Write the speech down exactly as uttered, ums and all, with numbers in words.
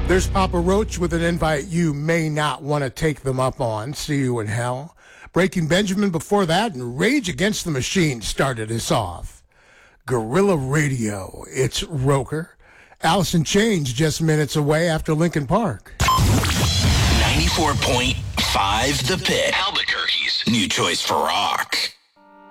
There's Papa Roach with an invite you may not want to take them up on. See You in Hell. Breaking Benjamin before that, and Rage Against the Machine started us off. Guerrilla Radio, it's Roker. Alice in Chains just minutes away after Linkin Park. ninety-four point five The Pit. Albuquerque's new choice for rock.